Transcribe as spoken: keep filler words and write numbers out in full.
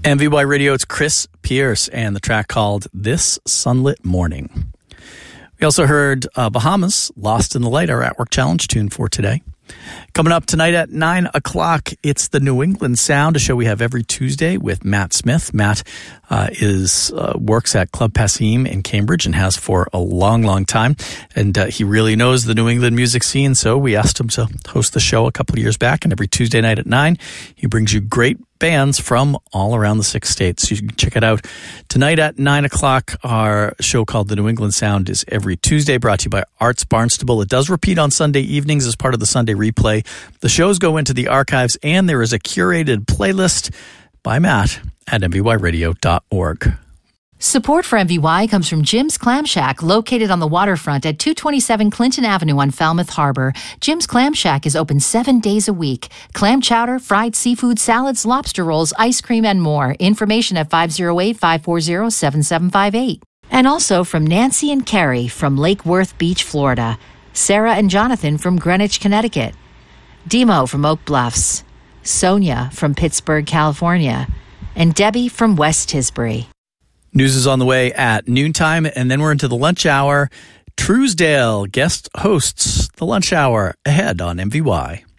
M V Y Radio, it's Chris Pierce and the track called This Sunlit Morning. We also heard uh, Bahamas, Lost in the Light, our at-work challenge tune for today. Coming up tonight at nine o'clock, it's the New England Sound, a show we have every Tuesday with Matt Smith. Matt uh, is uh, works at Club Passim in Cambridge and has for a long, long time. And uh, he really knows the New England music scene, so we asked him to host the show a couple of years back. And every Tuesday night at nine, he brings you great bands from all around the six states. You can check it out tonight at nine o'clock. Our show called The New England Sound is every Tuesday, brought to you by Arts Barnstable. It does repeat on Sunday evenings as part of the Sunday replay. The shows go into the archives, and there is a curated playlist by Matt at m v y radio dot org. Support for M V Y comes from Jim's Clam Shack, located on the waterfront at two twenty-seven Clinton Avenue on Falmouth Harbor. Jim's Clam Shack is open seven days a week. Clam chowder, fried seafood, salads, lobster rolls, ice cream, and more. Information at five oh eight, five four zero, seven seven five eight. And also from Nancy and Kerry from Lake Worth Beach, Florida. Sarah and Jonathan from Greenwich, Connecticut. Demo from Oak Bluffs. Sonia from Pittsburgh, California. And Debbie from West Tisbury. News is on the way at noontime, and then we're into the lunch hour. Truesdale guest hosts the lunch hour ahead on M V Y.